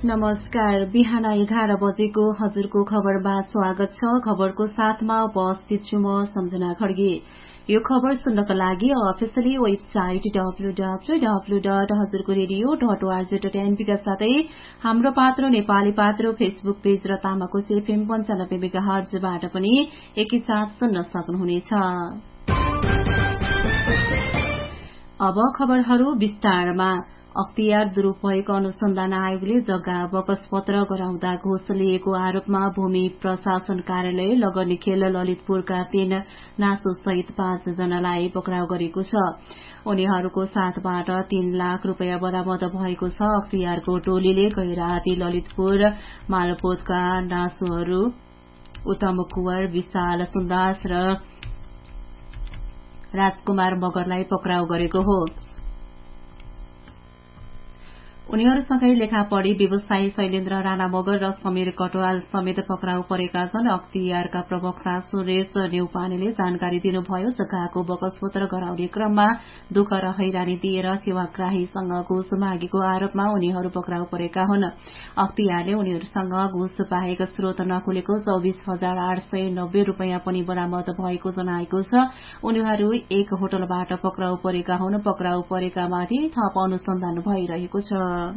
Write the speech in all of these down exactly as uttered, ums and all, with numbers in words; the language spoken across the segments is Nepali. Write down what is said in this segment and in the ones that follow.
नमस्कार। बिहान एघार बजेको हजुरको खबरमा स्वागत छ। खबरको साथमा उपस्थित छु म सम्झना खड्गे। यो खबर सुन्नका लागि officially website W W W dot हजुरको radio dot ORG dot NP का साथै हाम्रो पात्रो नेपाली पात्रो फेसबुक पेज र तामाको एफएम पञ्चानब्बे मेगाहर्जबाट पनि एकैसाथ सुन्न सक्नुहुनेछ। अब खबरहरू विस्तारमा। अख्तियार दुरूपयोग अनुसन्धान आयोगले जग्गा बकसपत्र गराउँदा घुस लिएको आरोपमा भूमि प्रशासन कार्यालय लगनीखेल ललितपुरका तीन नासो सहित पाँच जनालाई पक्राउ गरेको छ। उनीहरूको साथबाट तीन लाख रूपियाँ बरामद भएको छ। अख्तियारको टोलीले गैराती ललितपुर मालपोतका नासोहरू उत्तम कुवर, विशाल सुन्दास र राजकुमार मगरलाई पक्राउ गरेको हो। उनीहरूसँगै लेखापढ़ी व्यवसायी शैलेन्द्र राणा मगर र समीर कटवाल समेत पक्राउ परेका छन्। अख्तियारका प्रवक्ता सुरेश नेउपानेले जानकारी दिनुभयो। जग्गाको बकसपत्र गराउने क्रममा दुःख र हैरानी दिएर सेवाग्राहीसँग घुस मागेको आरोपमा उनीहरू पक्राउ परेका हुन्। अख्तियारले उनीहरूसँग घुस बाहेक स्रोत नखुलेको चौबिस हजार आठ सय नब्बे रूपियाँ पनि बरामद भएको जनाएको छ। उनीहरू एक होटलबाट पक्राउ परेका हुन्। पक्राउ परेकामाथि थप अनुसन्धान भइरहेको छ।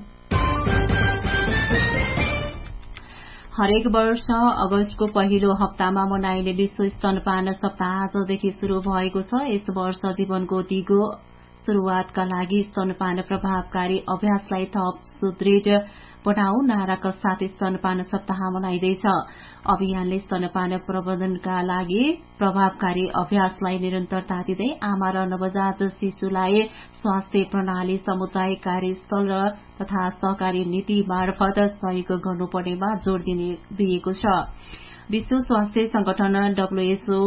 हरेक वर्ष अगस्तको पहिलो हप्तामा मनाइने विश्व स्तनपान सप्ताह आजदेखि शुरू भएको छ। यस वर्ष जीवनको दिगो शुरूआतका लागि स्तनपान प्रभावकारी अभ्यासलाई थप सुदृढ बनाऊ नाराका साथ स्तनपान सप्ताह मनाइँदैछ। अभियानले स्तनपान प्रबन्धनका लागि प्रभावकारी अभ्यासलाई निरन्तरता दिँदै आमा र नवजात शिशुलाई स्वास्थ्य प्रणाली, सामुदायिक कार्यस्थल र तथा सहकारी नीति मार्फत सहयोग गर्नुपर्नेमा जोड़ दिएको छ। विश्व स्वास्थ्य संगठन डब्ल्यूएचओ,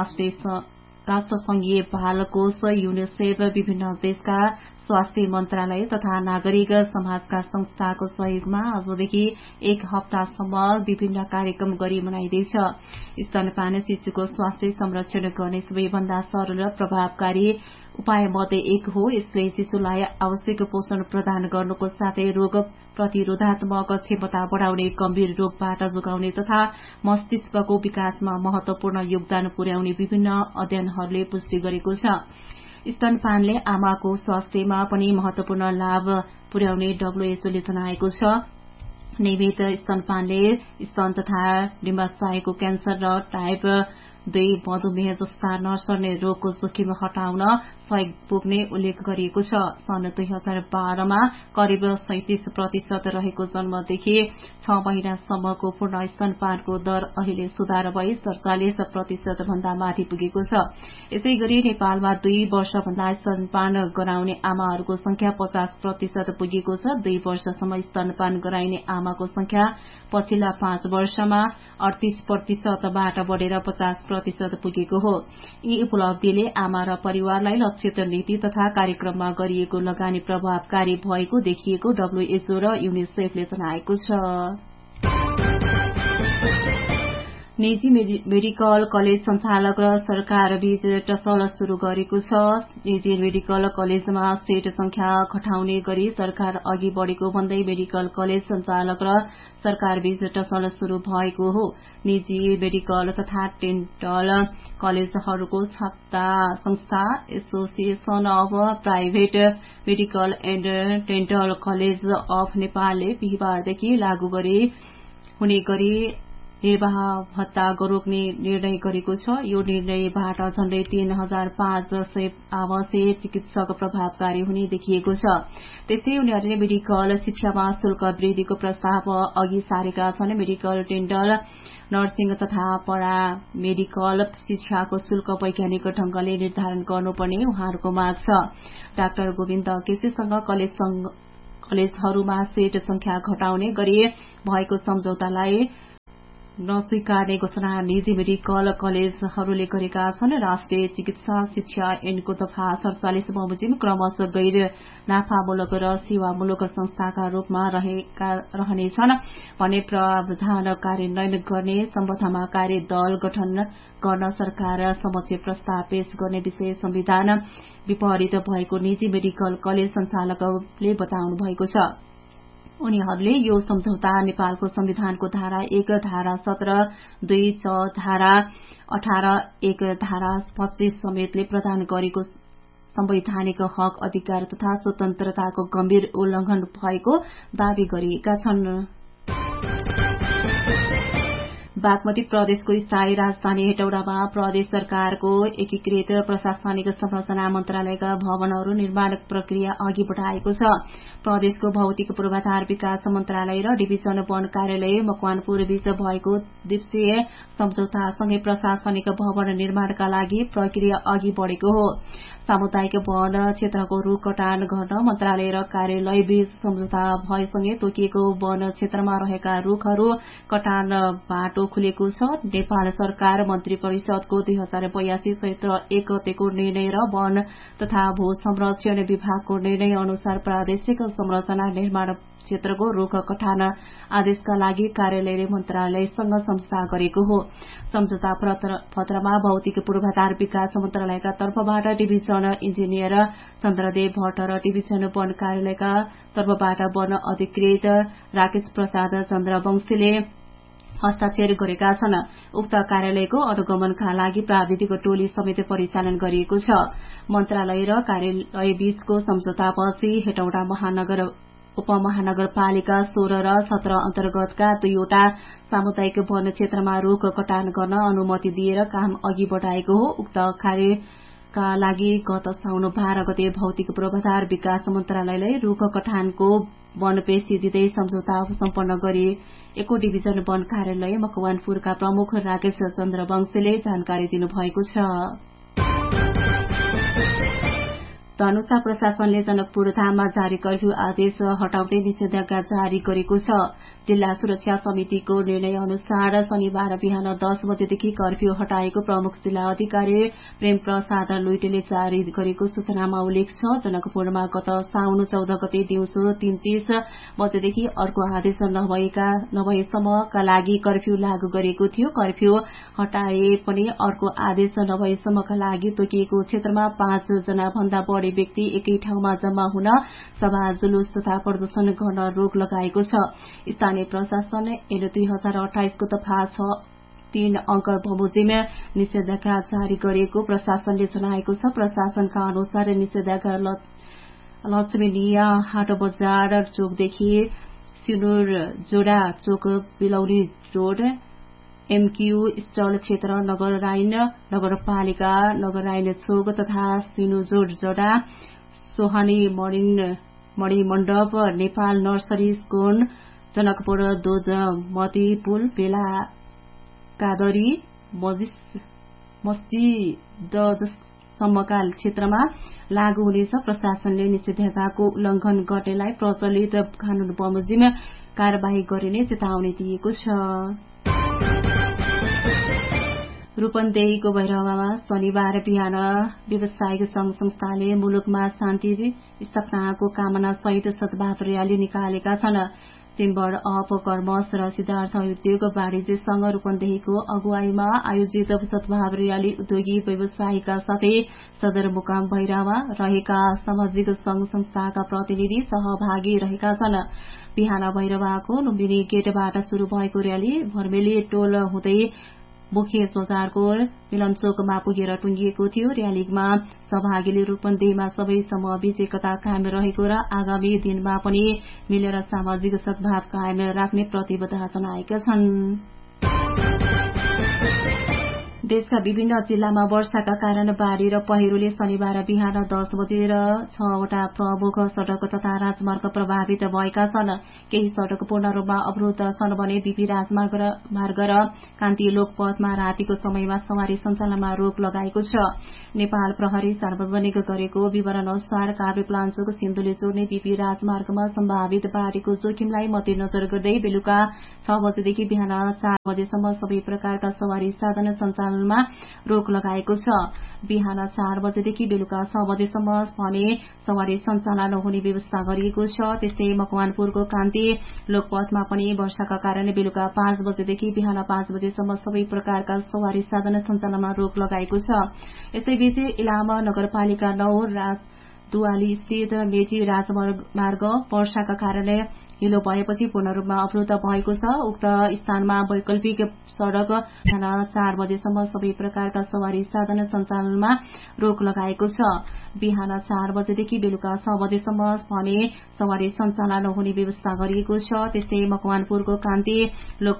राष्ट्रसंघीय बाल कोष, यूनिसेफ, विभिन्न देशका स्वास्थ्य मन्त्रालय तथा नागरिक समाजका संस्थाको सहयोगमा आजदेखि एक हप्तासम्म विभिन्न कार्यक्रम गरी मनाइँदैछ। स्तनपान शिशुको स्वास्थ्य संरक्षण गर्ने सबैभन्दा सरल र प्रभावकारी उपाय मध्ये एक हो। यसले शिशुलाई आवश्यक पोषण प्रदान गर्नुको साथै रोग प्रतिरोधात्मक क्षमता बढ़ाउने, गम्भीर रोगबाट जोगाउने तथा मस्तिष्कको विकासमा महत्वपूर्ण योगदान पुर्याउने विभिन्न अध्ययनहरूले पुष्टि गरेको छ। स्तनपानले आमाको स्वास्थ्यमा पनि महत्वपूर्ण लाभ पुर्याउने डब्ल्यूएचओले जनाएको छ। नियमित स्तनपानले स्तन तथा डिम्बाशयको क्यान्सर र टाइप दुई मधुमेह जस्ता नसर्ने रोगको जोखिम हटाउन सहयोग पुग्ने उल्लेख गरिएको छ। सन् दुई हजार बाह्रमा करिब सैतिस प्रतिशत रहेको जन्मदेखि छ महिनासम्मको पूर्ण स्तनपानको दर अहिले सुधार भई सड़चालिस प्रतिशत भन्दा माथि पुगेको छ। यसै गरी नेपालमा दुई वर्षभन्दा स्तनपान गराउने आमाहरूको संख्या पचास प्रतिशत पुगेको छ। दुई वर्षसम्म स्तनपान गराइने आमाको संख्या पछिल्ला पाँच वर्षमा अडतीस प्रतिशतबाट बढ़ेर पचास प्रतिशत पुगेको हो। यी उपलब्धिले आमा र परिवारलाई लक्षित नीति तथा कार्यक्रममा गरिएको लगानी प्रभावकारी भएको देखिएको डब्ल्यूएचओ र यूनिसेफले जनाएको छ। निजी मेडिकल कलेज संचालक र सरकार बीच टसल शुरू गरेको छ। निजी मेडिकल कलेजमा सीट संख्या घटाउने गरी सरकार अघि बढ़ेको भन्दै मेडिकल कलेज संचालक र सरकार बीच टसल शुरू भएको हो। निजी मेडिकल तथा डेन्टल कलेजहरूको छाप्ता संस्था association of private medical and dental college of नेपालले बिहिबारदेखि लागू गरी हुने गरी निर्वाह भत्ता रोक्ने निर्णय गरेको छ। यो निर्णयबाट झण्डै तीन हजार पाँच सय आवासीय चिकित्सक प्रभावकारी हुने देखिएको छ। त्यसै उनीहरूले मेडिकल शिक्षामा शुल्क वृद्धिको प्रस्ताव अघि सारेका छन्। मेडिकल, डेन्टल, नर्सिङ तथा परा मेडिकल शिक्षाको शुल्क वैज्ञानिक ढंगले निर्धारण गर्नुपर्ने उहाँहरूको माग छ। डाक्टर गोविन्द केसीसँग कलेजहरूमा सीट संख्या घटाउने गरी भएको सम्झौतालाई नस्वीकार्ने घोषणा निजी मेडिकल कलेजहरूले गरेका छन्। राष्ट्रिय चिकित्सा शिक्षा ऐनको दफा सड़चालिस बमोजिम क्रमशः गैर नाफामूलक र सेवामूलक संस्थाका रूपमा रहनेछन् भने प्रावधान कार्यान्वयन गर्ने सम्बन्धमा कार्यदल गठन गर्न सरकार समक्ष प्रस्ताव पेश गर्ने विषय संविधान विपरीत भएको निजी मेडिकल कलेज संचालकले बताउनु भएको छ। उनीहरूले यो सम्झौता नेपालको संविधानको धारा एक धारा सत्र दुई छ धारा अठार एक धारा पच्चीस समेतले प्रदान गरेको संवैधानिक हक अधिकार तथा स्वतन्त्रताको गम्भीर उल्लंघन भएको दावी गरिएका छन्। बागमती प्रदेशको स्थायी राजधानी हेटौडामा प्रदेश सरकारको एकीकृत प्रशासनिक संरचना मन्त्रालयका भवनहरू निर्माण प्रक्रिया अघि बढ़ाएको छ। प्रदेशको भौतिक पूर्वाधार विकास मन्त्रालय र डिभिजन वन कार्यालय मकवानपुर बीच भएको द्विपक्षीय सम्झौतासँगै प्रशासनिक भवन निर्माणका लागि प्रक्रिया अघि बढ़ेको हो। सामुदायिक वन क्षेत्रको रूख कटान गर्न मन्त्रालय र कार्यालय बीच सम्झौता भएसँगै तोकिएको वन क्षेत्रमा रहेका रूखहरू कटान बाटो खुलेको छ। नेपाल सरकार मन्त्री परिषदको दुई हजार बयासी चैत्र एक गतेको निर्णय र वन तथा भू संरक्षण विभागको निर्णय अनुसार प्रादेशिक संरचना निर्माण क्षेत्रको रूख कटान आदेशका लागि कार्यालयले मन्त्रालयसँग सम्झौता गरेको हो। सम्झौता पत्रमा भौतिक पूर्वाधार विकास मन्त्रालयका तर्फबाट डिभिजन इन्जिनियर चन्द्रदेव भट्ट र डिभिजन वन कार्यालयका तर्फबाट वन अधिकृत राकेश प्रसाद चन्द्रवंशीले हस्ताक्षर गरेका छन्। उक्त कार्यालयको अनुगमनका लागि प्राविधिक टोली समेत परिचालन गरिएको छ। मन्त्रालय र कार्यालय बीचको सम्झौतापछि हेटौडा महानगर उपमहानगरपालिका सोह्र र सत्र अन्तर्गतका दुईवटा सामुदायिक वन क्षेत्रमा रूख कटान गर्न अनुमति दिएर काम अघि बढ़ाएको हो। उक्त कार्यका लागि गत साउन बाह्र गते भौतिक पूर्वाधार विकास मन्त्रालयले रूख कटानको वन पेशी दिँदै सम्झौता सम्पन्न गरिएको डिभिजन वन कार्यालय मकवानपुरका प्रमुख राकेश चन्द्रवंशीले जानकारी दिनुभएको छ। धनुषा प्रशासनले जनकपुर धाममा जारी कर्फ्यू आदेश हटाउँदै निषेधाज्ञा जारी गरेको छ। जिल्ला सुरक्षा समितिको निर्णय अनुसार शनिबार बिहान दस बजेदेखि कर्फ्यू हटाएको प्रमुख जिल्ला अधिकारी प्रेम प्रसाद लुइटेले जारी गरेको सूचनामा उल्लेख छ। जनकपुरमा गत साउन चौध गते दिउँसो तीन तीस बजेदेखि अर्को आदेश नभएका नभएसम्मका लागि कर्फ्यू लागू गरिएको थियो। कर्फ्यू हटाए पनि अर्को आदेश नभएसम्मका लागि तोकिएको क्षेत्रमा पाँच जना भन्दा बढ़ी व्यक्ति एकै ठाउँमा जम्मा हुन, सभा जुलुस तथा प्रदर्शन गर्न रोक लगाएको छ। स्थानीय प्रशासन एन दुई हजार अठाइसको दफा छ तीन अंक बमोजिम निषेधाज्ञा जारी गरिएको प्रशासनले जनाएको छ। प्रशासनका अनुसार निषेधाज्ञा लक्ष्मीनिया हाट बजार चोकदेखि सिनुर जोडा चोक बिलौनी रोड एमक्यू स्टल क्षेत्र नगरराइन नगरपालिका नगरराइन चोक तथा सिनुजोड जोडा सोहानी मणिमण्डप नेपाल नर्सरी स्कोन जनकपुर दोधमती पुल बेला कादरी मस्जिदसम्मका क्षेत्रमा लागू हुनेछ। प्रशासनले निषेधाज्ञाको उल्लंघन गर्नेलाई प्रचलित कानून बमोजिम कार्यवाही गरिने चेतावनी दिएको छ। रूपन्देहीको भैरवामा शनिबार बिहान व्यावसायिक संघ संस्थाले मुलुकमा शान्ति स्थापनाको कामना सहित सद्भाव रयाली निकालेका छन्। चेम्बर अफ कर्मस र सिद्धार्थ उद्योग वाणिज्य संघ रूपन्देहीको अगुवाईमा आयोजित सद्भाव रयाली उद्योगी व्यवसायीका साथै सदरमुकाम भैरवमा रहेका सामाजिक संघ संस्थाका प्रतिनिधि सहभागी रहेका छन्। बिहान भैरवाको लुम्बिनी गेटबाट शुरू भएको रयाली भर्मेली टोल हुँदै मुख्य बजारको मिलनचोकमा पुगेर टुंगिएको थियो। रयालीमा सहभागीले रूपन्देहीमा सबै समूहबीच एकता कायम रहेको र आगामी दिनमा पनि मिलेर सामाजिक सद्भाव कायम राख्ने प्रतिबद्धता जनाएका छन्। देशका विभिन्न जिल्लामा वर्षाका कारण बाढ़ी र पहिरोले शनिबार बिहान दस बजेर छवटा प्रमुख सड़क तथा राजमार्ग प्रभावित भएका छन्। केही सड़क पूर्ण रूपमा अवरुद्ध छन् भने बीपी राजमार्ग र कान्ति लोकपथमा रातिको समयमा सवारी सञ्चालनमा रोक लगाएको छ। नेपाल प्रहरी सार्वजनिक गरेको विवरण अनुसार काभ्रे प्लाञ्चोक सिन्धुले जोड्ने बीपी राजमार्गमा सम्भावित बाढ़ीको जोखिमलाई मध्यनजर गर्दै बेलुका छ बजेदेखि बिहान चार बजेसम्म सबै प्रकारका सवारी साधन सञ्चालनमा रोक लगाएको छ। बिहान चार बजेदेखि बेलुका छ बजेसम्म भने सवारी सञ्चालन हुने व्यवस्था गरिएको छ। त्यस्तै मकवानपुरको कान्ति लोकपथमा पनि वर्षाका कारण बेलुका पाँच बजेदेखि बिहान पाँच बजेसम्म सबै प्रकारका सवारी साधन सञ्चालनमा रोक लगाएको छ। यसैबीच इलाम नगरपालिका नौ दुवाली स्थित मेची राजमार्ग वर्षाका कारणले हिलो भएपछि पूर्ण रूपमा अवरुद्ध भएको छ। उक्त स्थानमा वैकल्पिक सड़क बिहान चार बजेसम्म सबै प्रकारका सवारी साधन सञ्चालनमा रोक लगाएको छ। बिहान चार बजेदेखि बेलुका छ बजेसम्म भने सवारी सञ्चालन हुने व्यवस्था गरिएको छ। त्यस्तै मकवानपुरको कान्ति